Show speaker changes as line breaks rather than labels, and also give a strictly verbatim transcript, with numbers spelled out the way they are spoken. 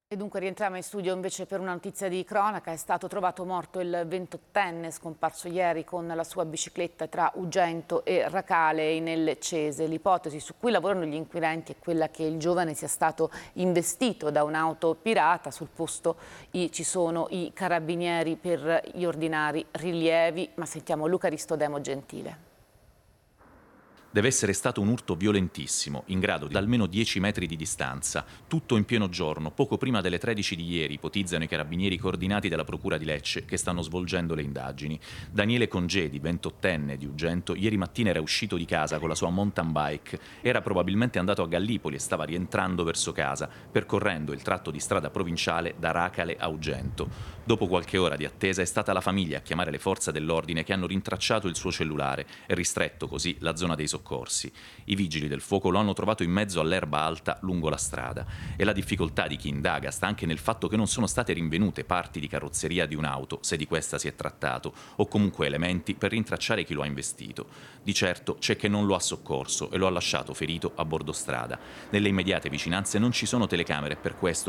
E dunque rientriamo in studio invece per una notizia di cronaca. È stato trovato morto il ventottenne scomparso ieri con la sua bicicletta tra Ugento e Racale nel Cese. L'ipotesi su cui lavorano gli inquirenti è quella che il giovane sia stato investito da un'auto pirata. Sul posto i- ci sono i carabinieri per gli ordinari rilievi, ma sentiamo Luca Aristodemo Gentile.
Deve essere stato un urto violentissimo, in grado di almeno dieci metri di distanza, tutto in pieno giorno, poco prima delle tredici di ieri, ipotizzano i carabinieri coordinati dalla Procura di Lecce che stanno svolgendo le indagini. Daniele Congedi, ventottenne di Ugento, ieri mattina era uscito di casa con la sua mountain bike, era probabilmente andato a Gallipoli e stava rientrando verso casa, percorrendo il tratto di strada provinciale da Racale a Ugento. Dopo qualche ora di attesa è stata la famiglia a chiamare le forze dell'ordine che hanno rintracciato il suo cellulare e ristretto così la zona dei soccorsi. I vigili del fuoco lo hanno trovato in mezzo all'erba alta lungo la strada e la difficoltà di chi indaga sta anche nel fatto che non sono state rinvenute parti di carrozzeria di un'auto, se di questa si è trattato, o comunque elementi per rintracciare chi lo ha investito. Di certo c'è che non lo ha soccorso e lo ha lasciato ferito a bordo strada. Nelle immediate vicinanze non ci sono telecamere e per questo